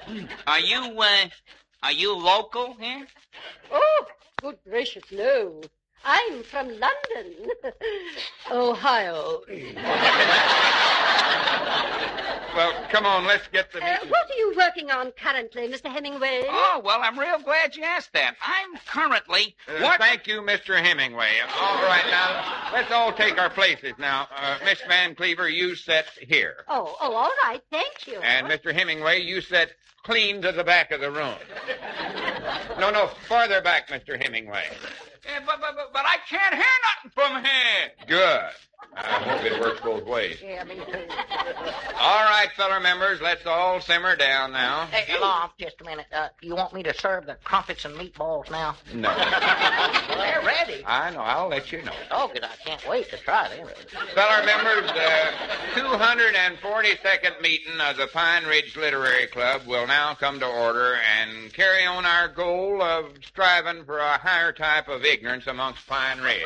Are you local here? Oh, good gracious, no. I'm from London, Ohio. Well, come on, let's get the meeting. What are you working on currently, Mr. Hemingway? Oh, well, I'm real glad you asked that. I'm currently... Thank you, Mr. Hemingway. All right, now, let's all take our places now. Miss Van Cleaver, you sit here. Oh, all right, thank you. And Mr. Hemingway, you sit clean to the back of the room. No, farther back, Mr. Hemingway. Yeah, but I can't hear nothing from here. Good. I hope it works both ways. Yeah, me too. All right, fellow members, let's all simmer down now. Hey, Lon, just a minute. You want me to serve the crumpets and meatballs now? No. Well, they're ready. I know. I'll let you know. Oh, good. I can't wait to try them. Fellow members, the 242nd meeting of the Pine Ridge Literary Club will now come to order and carry on our goal of striving for a higher type of ignorance amongst Pine Ridge.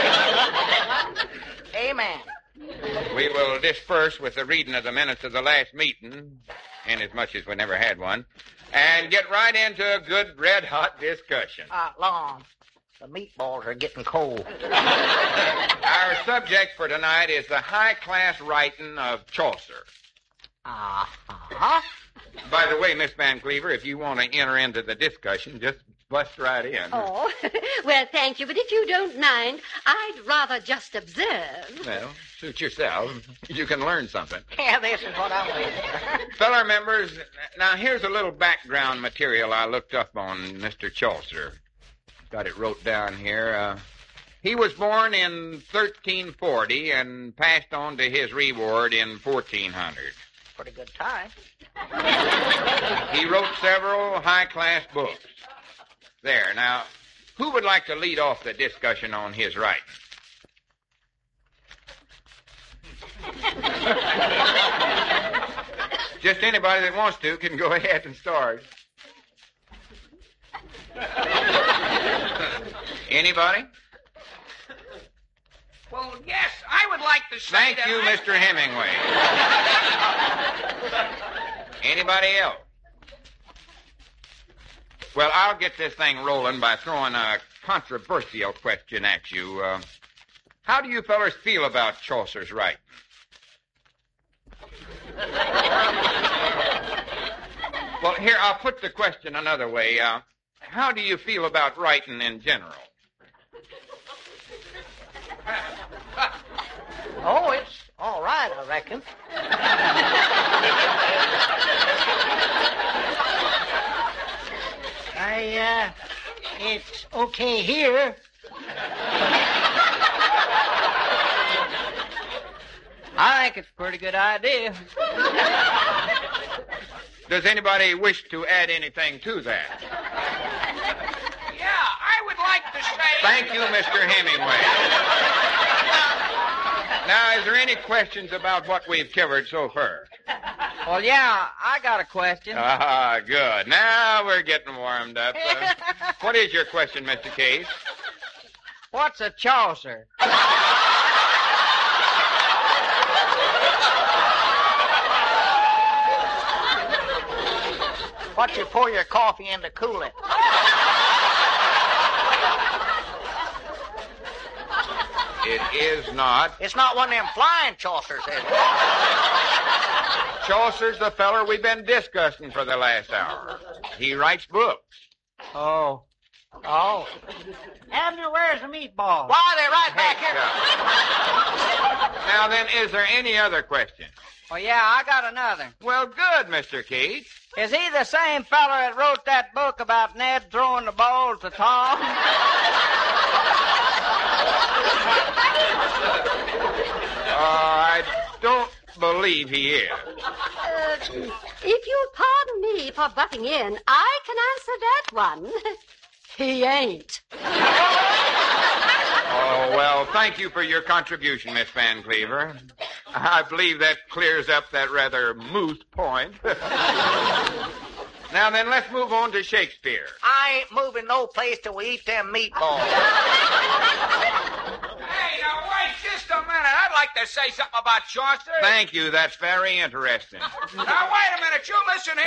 Amen. We will disperse with the reading of the minutes of the last meeting, inasmuch as we never had one, and get right into a good red-hot discussion. Lon, the meatballs are getting cold. Our subject for tonight is the high-class writing of Chaucer. Uh-huh. By the way, Miss Van Cleaver, if you want to enter into the discussion, just bust right in. Oh, well, thank you, but if you don't mind, I'd rather just observe. Well, suit yourself. You can learn something. Yeah, this is what I'm waiting for. Fellow members, now here's a little background material I looked up on Mr. Chaucer. Got it wrote down here. He was born in 1340 and passed on to his reward in 1400. Pretty good time. He wrote several high-class books. There. Now, who would like to lead off the discussion on his writing? Just anybody that wants to can go ahead and start. Anybody? Well, yes, I would like to say Thank you, Mr. Hemingway. Anybody else? Well, I'll get this thing rolling by throwing a controversial question at you. How do you fellas feel about Chaucer's writing? Well, here, I'll put the question another way. How do you feel about writing in general? Oh, it's all right, I reckon. It's okay here. I think it's a pretty good idea. Does anybody wish to add anything to that? Yeah, I would like to say... Thank you, Mr. Hemingway. Now, is there any questions about what we've covered so far? Well, yeah, I got a question. Ah, good. Now we're getting warmed up. What is your question, Mr. Case? What's a Chaucer? What you pour your coffee in to cool it? It is not. It's not one of them flying Chaucers, is it? Chaucer's the feller we've been discussing for the last hour. He writes books. Oh. Abner, where's the meatball? Why, they're right back here. Now then, is there any other question? Well, yeah, I got another. Well, good, Mr. Keats. Is he the same fella that wrote that book about Ned throwing the balls to Tom? I don't believe he is. If you'll pardon me for butting in, I can answer that one. He ain't. Oh, well, thank you for your contribution, Miss Van Cleaver. I believe that clears up that rather moot point. Now then, let's move on to Shakespeare. I ain't moving no place till we eat them meatballs. Hey, now, wait just a minute. I'd like to say something about Chaucer. Thank you. That's very interesting. Now, wait a minute. You listen here.